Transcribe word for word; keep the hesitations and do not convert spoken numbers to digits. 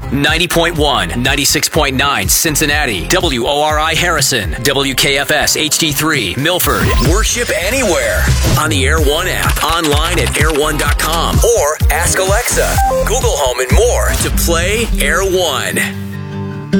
ninety point one, ninety-six point nine Cincinnati, W O R I Harrison, W K F S H D three Milford. Worship anywhere on the Air One app, online at air one dot com, or ask Alexa, Google Home, and more to play Air One.